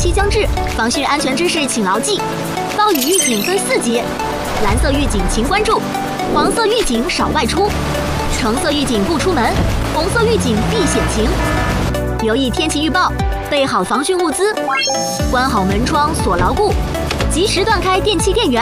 期将至，防汛安全知识请牢记：暴雨预警分4级，蓝色预警请关注，黄色预警少外出，橙色预警不出门，红色预警避险情。留意天气预报，备好防汛物资，关好门窗锁牢固，及时断开电器电源。